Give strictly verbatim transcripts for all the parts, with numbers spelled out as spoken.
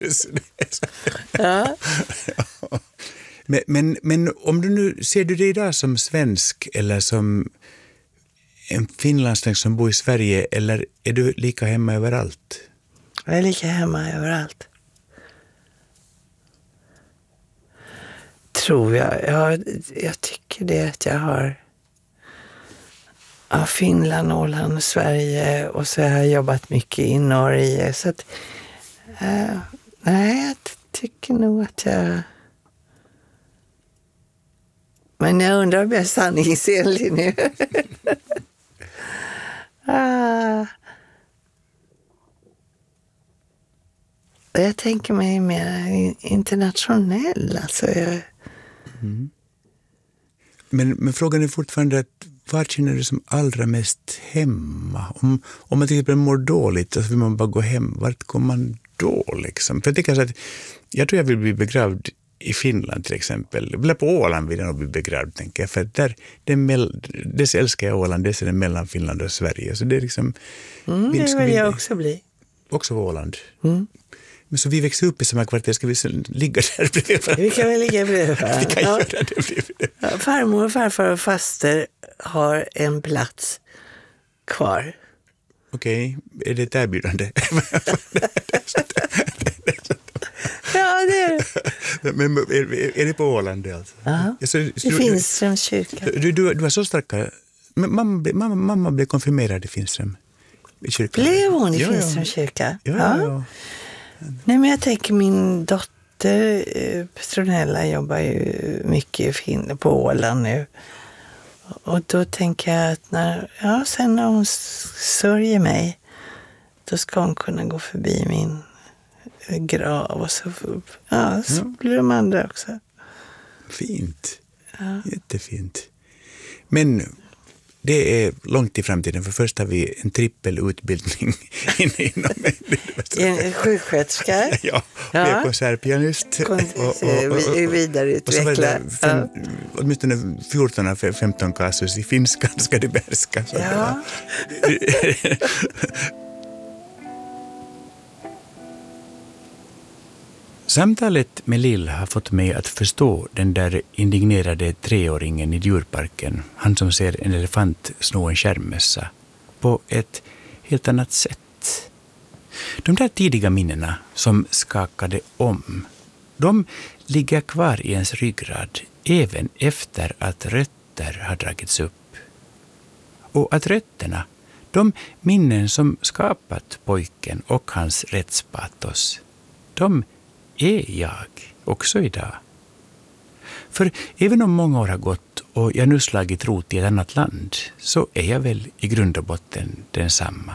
Ja. Men, men, men om du nu ser du dig idag som svensk eller som en finlandssvensk som bor i Sverige, eller är du lika hemma överallt? Jag är lika hemma överallt. Tror jag. Jag, jag tycker det att jag har ja, Finland, Åland, Sverige och så har jag jobbat mycket i Norge. Så att, uh, nej, jag tycker nog att jag... Men jag undrar om jag är sanningsenlig nu. ah. Jag tänker mig mer internationell. Alltså jag... mm. men, men frågan är fortfarande att var känner du som allra mest hemma? Om, om man till exempel mår dåligt så vill man bara gå hem. Vart går man då liksom? För jag tänker så att jag tror jag vill bli begravd i Finland till exempel. Eller på Åland vill jag nog bli begravd, tänker jag. För där, det mell, dels älskar jag Åland, dels är det mellan Finland och Sverige. Så det är liksom... Mm, det vill jag också bli. Också på Åland. Mm. Men så vi växer upp i samma kvarter, ska vi ligga där bredvid? Vi kan väl ligga bredvid. Vi kan ja. göra det bredvid. Ja, farmor, farfar och faster har en plats kvar. Okej, okay. Är det ett erbjudande? Ja, det är det. Men är, är det på Åland alltså? Ja, så, så, i Finströms kyrka. Du, du, du har så starka... Mamma, mamma, mamma blev konfirmerad i Finström i kyrkan. Blev hon i ja, Finströms kyrka? Ja, ja. ja. Nej, men jag tänker min dotter Petronella jobbar ju mycket i Finland på Åland nu. Och då tänker jag att när, ja, sen när hon sörjer mig, då ska hon kunna gå förbi min grav och så, ja, så ja. Blir de andra också. Fint. Ja. Jättefint. Men det är långt i framtiden, för först har vi en trippelutbildning inom en sjuksköterska. Ja, vi är konsertpianist. Och, och, och, och vidareutveckla. Och så var det fem, åtminstone fjorton av femton kasus i finska ska det behärska. Ja. Samtalet med Lill har fått mig att förstå den där indignerade treåringen i djurparken, han som ser en elefant sno en skärmmössa, på ett helt annat sätt. De där tidiga minnena som skakade om, de ligger kvar i ens ryggrad även efter att rötter har dragits upp. Och att rötterna, de minnen som skapat pojken och hans rättspatos, de är jag också idag. För även om många år har gått och jag nu slagit rot i ett annat land, så är jag väl i grund och botten densamma.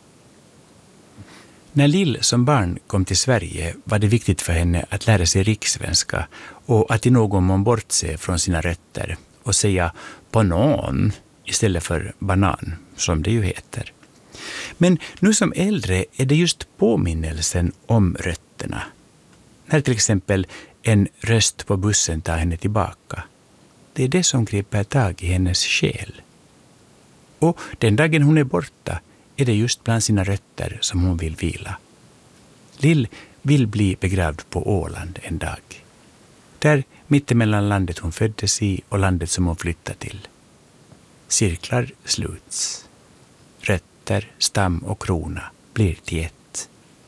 När Lill som barn kom till Sverige var det viktigt för henne att lära sig rikssvenska och att i någon mån bortse från sina rötter och säga banan istället för banan, som det ju heter. Men nu som äldre är det just påminnelsen om rötterna. När till exempel en röst på bussen tar henne tillbaka. Det är det som griper tag i hennes själ. Och den dagen hon är borta är det just bland sina rötter som hon vill vila. Lill vill bli begravd på Åland en dag. Där mittemellan landet hon föddes i och landet som hon flyttade till. Cirklar sluts. Rötter, stam och krona blir till ett.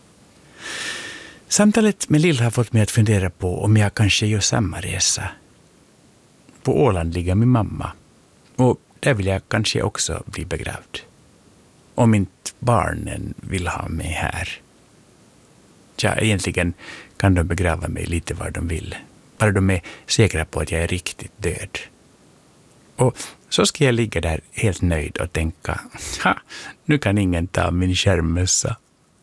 Samtalet med Lill har fått mig att fundera på om jag kanske gör samma resa. På Åland ligger min mamma. Och där vill jag kanske också bli begravd. Om inte barnen vill ha mig här. Ja, egentligen kan de begrava mig lite var de vill. Bara de är säkra på att jag är riktigt död. Och så ska jag ligga där helt nöjd och tänka, ha, nu kan ingen ta min skärmmössa.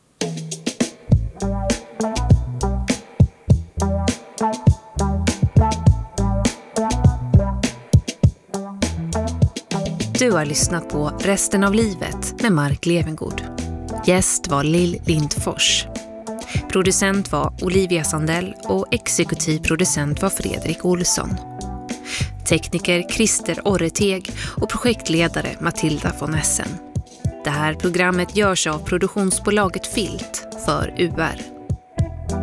Du har lyssnat på Resten av livet med Mark Levengood. Gäst var Lill Lindfors. Producent var Olivia Sandell och exekutiv producent var Fredrik Olsson. Tekniker Christer Orreteg och projektledare Matilda von Essen. Det här programmet görs av produktionsbolaget Filt för U R.